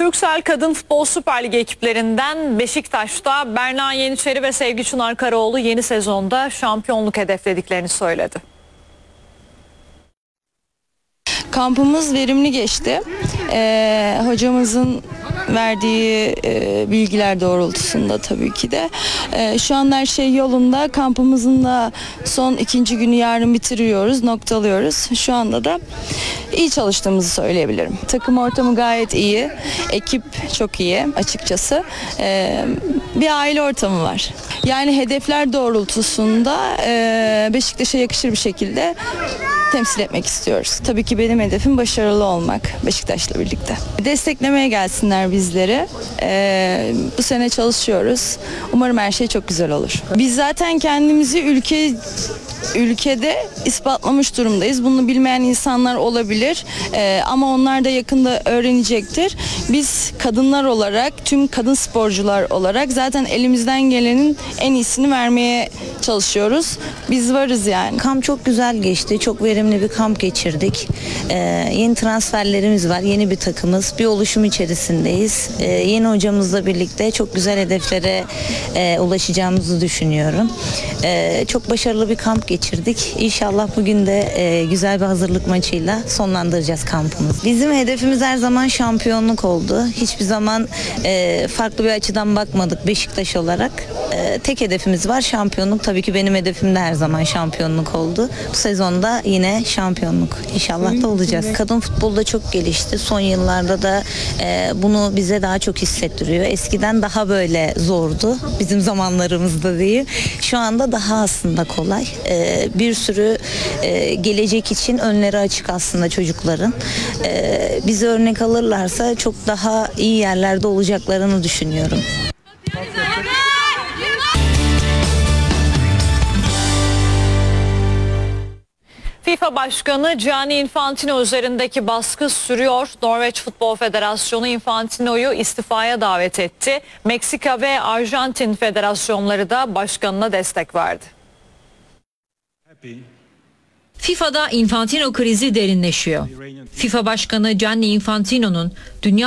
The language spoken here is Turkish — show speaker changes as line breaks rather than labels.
Turkcell Kadın Futbol Süper Lig ekiplerinden Beşiktaş'ta Berna Yeniçeri ve Sevgi Çınar Karaoğlu yeni sezonda şampiyonluk hedeflediklerini söyledi.
Kampımız verimli geçti. Hocamızın verdiği bilgiler doğrultusunda tabii ki de. Şu an her şey yolunda. Kampımızın da son 2. günü yarın bitiriyoruz, noktalıyoruz. Şu anda da iyi çalıştığımızı söyleyebilirim. Takım ortamı gayet iyi. Ekip çok iyi açıkçası. Bir aile ortamı var. Yani hedefler doğrultusunda Beşiktaş'a yakışır bir şekilde temsil etmek istiyoruz. Tabii ki benim hedefim başarılı olmak Beşiktaş'la birlikte. Desteklemeye gelsinler bizleri. Bu sene çalışıyoruz. Umarım her şey çok güzel olur. Biz zaten kendimizi ülkede ispatlamış durumdayız. Bunu bilmeyen insanlar olabilir ama onlar da yakında öğrenecektir. Biz kadınlar olarak, tüm kadın sporcular olarak zaten elimizden gelenin en iyisini vermeye çalışıyoruz. Biz varız yani.
Kamp çok güzel geçti. Çok verimli bir kamp geçirdik. Yeni transferlerimiz var. Yeni bir takımız. Bir oluşum içerisindeyiz. Yeni hocamızla birlikte çok güzel hedeflere ulaşacağımızı düşünüyorum. Çok başarılı bir kamp geçirdik. İnşallah bugün de güzel bir hazırlık maçıyla sonlandıracağız kampımızı. Bizim hedefimiz her zaman şampiyonluk oldu. Hiçbir zaman farklı bir açıdan bakmadık Beşiktaş olarak. Tek hedefimiz var, şampiyonluk. Tabii ki benim hedefim de her zaman şampiyonluk oldu. Bu sezonda yine şampiyonluk. İnşallah da olacağız. Kadın futbolda çok gelişti. Son yıllarda da bunu bize daha çok hissettiriyor. Eskiden daha böyle zordu. Bizim zamanlarımızda değil. Şu anda daha aslında kolay. Bir sürü gelecek için önleri açık aslında çocukların. Bizi örnek alırlarsa çok daha iyi yerlerde olacaklarını düşünüyorum.
FIFA Başkanı Gianni Infantino üzerindeki baskı sürüyor. Norveç Futbol Federasyonu Infantino'yu istifaya davet etti. Meksika ve Arjantin federasyonları da başkanına destek verdi.
FIFA'da Infantino krizi derinleşiyor. FIFA Başkanı Gianni Infantino'nun dünya